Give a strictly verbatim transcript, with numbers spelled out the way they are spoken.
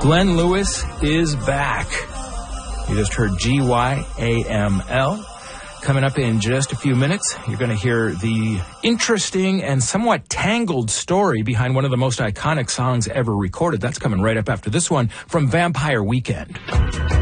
Glenn Lewis is back. You just heard G Y A M L. Coming up in just a few minutes, you're going to hear the interesting and somewhat tangled story behind one of the most iconic songs ever recorded. That's coming right up after this one from Vampire Weekend.